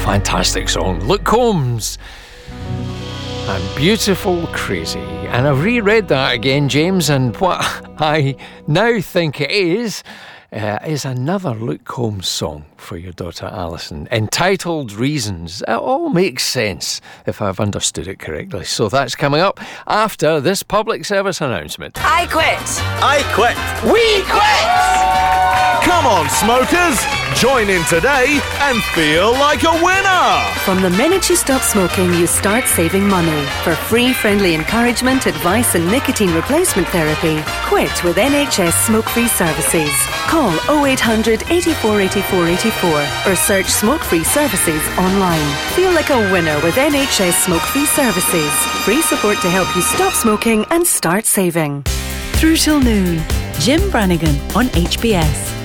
fantastic song. Luke Combs and Beautiful Crazy. And I've reread that again, James, and what I now think it is another Luke Combs song for your daughter Alison, entitled Reasons. It all makes sense if I've understood it correctly. So that's coming up after this public service announcement. I quit. I quit. We quit. Come on, smokers. Join in today and feel like a winner. From the minute you stop smoking, you start saving money. For free, friendly encouragement, advice and nicotine replacement therapy, quit with NHS Smoke-Free Services. Call 0800 84 84 84 or search Smoke-Free Services online. Feel like a winner with NHS Smoke-Free Services. Free support to help you stop smoking and start saving. Through till noon. Jim Brannigan on HBS.